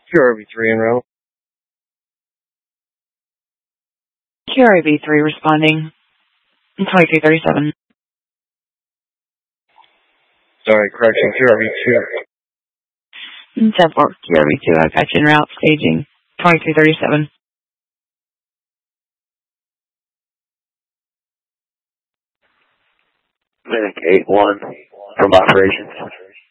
QRV3 en route. QRV3 responding. 2337. Sorry, correction, QRV2. 10-4, QRV2, I've got you en route, staging 2337. Medic 8-1 from operations.